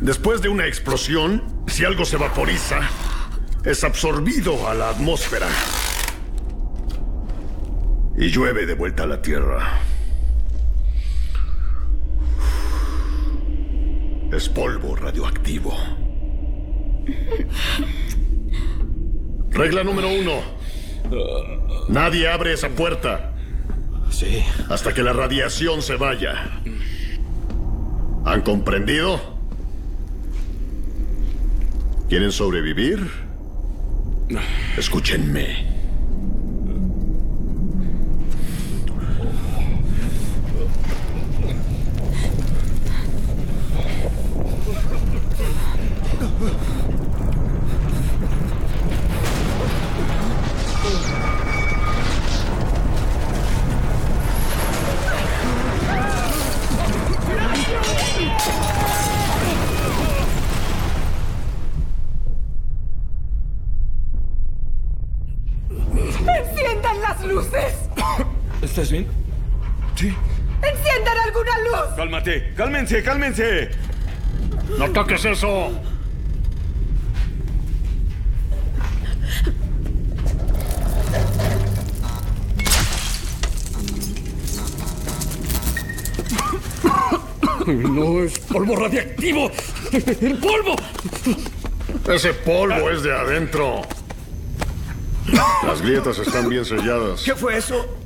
Después de una explosión, si algo se vaporiza, es absorbido a la atmósfera y llueve de vuelta a la Tierra. Es polvo radioactivo. Regla número 1. Nadie abre esa puerta. Sí. Hasta que la radiación se vaya. ¿Han comprendido? ¿Quieren sobrevivir? Escúchenme. ¡Enciendan las luces! ¿Estás bien? Sí. ¡Enciendan alguna luz! Cálmate, cálmense, cálmense. ¡No toques eso! No es polvo radiactivo. ¡El polvo! Ese polvo es de adentro. Las grietas están bien selladas. ¿Qué fue eso?